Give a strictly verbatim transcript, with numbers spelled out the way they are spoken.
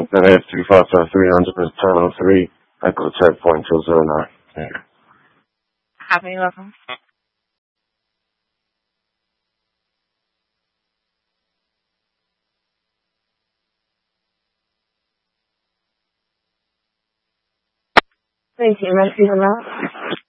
Then F three five five three hundred is Terminal three, Echo Checkpoint two zero nine. Yeah. Happy welcome. Thank you, Messi.